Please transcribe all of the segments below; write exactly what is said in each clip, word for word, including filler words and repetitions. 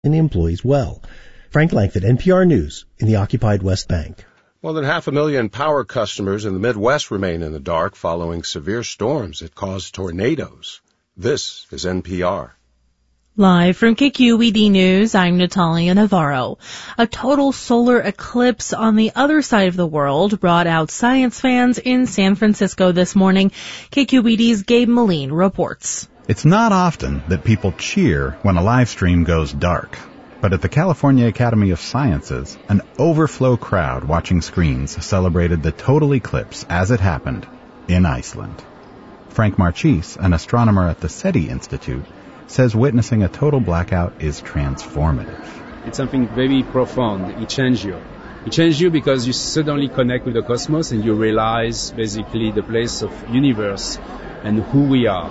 and the employees well. Frank Langford, N P R News, in the occupied West Bank. More than half a million power customers in the Midwest remain in the dark following severe storms that caused tornadoes. This is N P R. Live from K Q E D News, I'm Natalia Navarro. A total solar eclipse on the other side of the world brought out science fans in San Francisco this morning. K Q E D's Gabe Moline reports. It's not often that people cheer when a live stream goes dark. But at the California Academy of Sciences, an overflow crowd watching screens celebrated the total eclipse as it happened in Iceland. Frank Marchese, an astronomer at the SETI Institute, says witnessing a total blackout is transformative. It's something very profound. It changes you. It changes you because you suddenly connect with the cosmos and you realize basically the place of universe and who we are.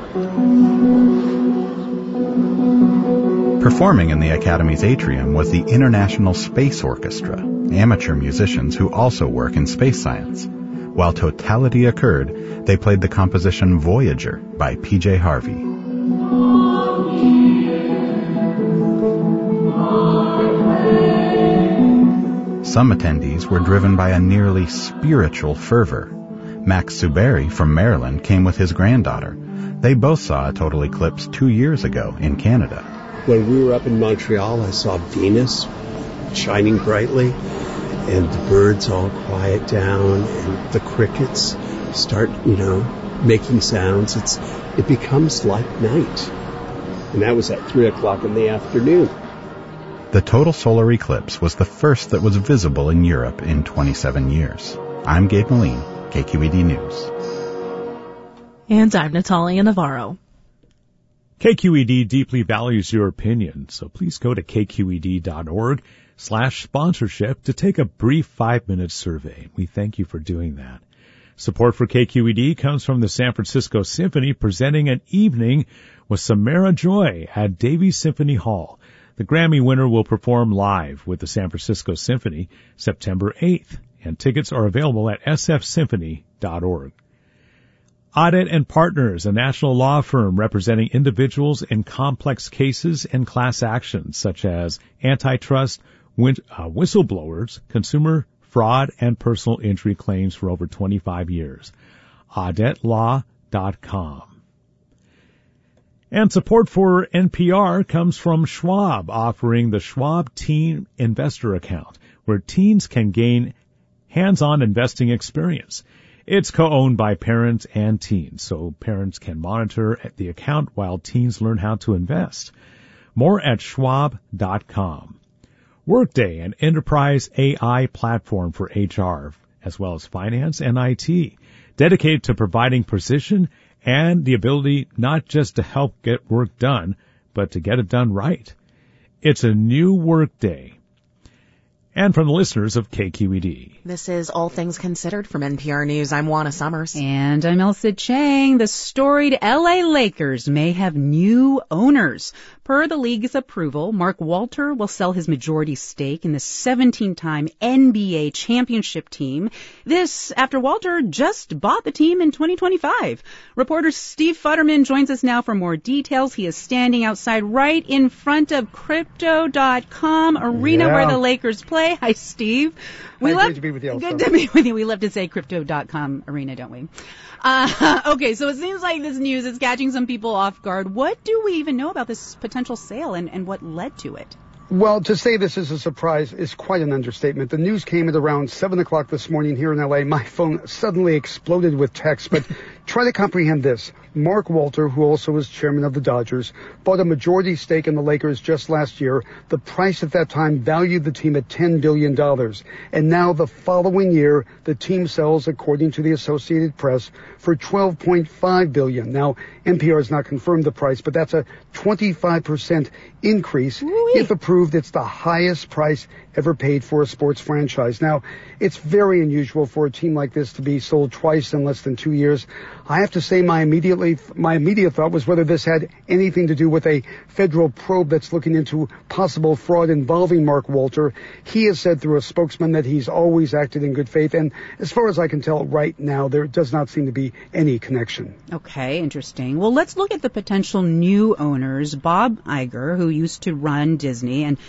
Performing in the Academy's atrium was the International Space Orchestra, amateur musicians who also work in space science. While totality occurred, they played the composition Voyager by P J Harvey. Some attendees were driven by a nearly spiritual fervor. Max Suberi from Maryland came with his granddaughter. They both saw a total eclipse two years ago in Canada. When we were up in Montreal, I saw Venus shining brightly, and the birds all quiet down, and the crickets start, you know, making sounds. It's it becomes like night. And that was at three o'clock in the afternoon. The total solar eclipse was the first that was visible in Europe in twenty-seven years. I'm Gabe Moline, K Q E D News. And I'm Natalia Navarro. K Q E D deeply values your opinion, so please go to kqed.org slash sponsorship to take a brief five-minute survey. We thank you for doing that. Support for K Q E D comes from the San Francisco Symphony presenting an evening with Samara Joy at Davies Symphony Hall. The Grammy winner will perform live with the San Francisco Symphony September eighth, and tickets are available at s f symphony dot org. Audit and Partners, a national law firm representing individuals in complex cases and class actions such as antitrust, win- uh, whistleblowers, consumer fraud, and personal injury claims for over twenty-five years. audit law dot com. And support for N P R comes from Schwab, offering the Schwab Teen Investor Account, where teens can gain hands-on investing experience. It's co-owned by parents and teens, so parents can monitor the account while teens learn how to invest. More at schwab dot com. Workday, an enterprise A I platform for H R, as well as finance and I T, dedicated to providing precision and the ability not just to help get work done, but to get it done right. It's a new Workday. And from the listeners of K Q E D. This is All Things Considered from N P R News. I'm Juana Summers. And I'm Elsa Chang. The storied L A Lakers may have new owners. Per the league's approval, Mark Walter will sell his majority stake in the seventeen-time N B A championship team. This after Walter just bought the team in twenty twenty-five. Reporter Steve Futterman joins us now for more details. He is standing outside right in front of Crypto dot com arena yeah. where the Lakers play. Hi, Steve. We Hi, love, great to be with you. Good to be with you. We love to say Crypto dot com arena, don't we? Uh, okay, so it seems like this news is catching some people off guard. What do we even know about this potential sale and, and what led to it? Well, to say this is a surprise is quite an understatement. The news came at around seven o'clock this morning here in L A. My phone suddenly exploded with texts, but try to comprehend this. Mark Walter, who also is chairman of the Dodgers, bought a majority stake in the Lakers just last year. The price at that time valued the team at ten billion dollars. And now the following year, the team sells, according to the Associated Press, for twelve point five billion dollars. Now, N P R has not confirmed the price, but that's a twenty-five percent increase. Ooh-wee. If approved, it's the highest price ever paid for a sports franchise. Now, it's very unusual for a team like this to be sold twice in less than two years. I have to say my immediately my immediate thought was whether this had anything to do with a federal probe that's looking into possible fraud involving Mark Walter. He has said through a spokesman that he's always acted in good faith, and as far as I can tell right now, there does not seem to be any connection. Okay, interesting. Well, let's look at the potential new owners. Bob Iger, who used to run Disney, and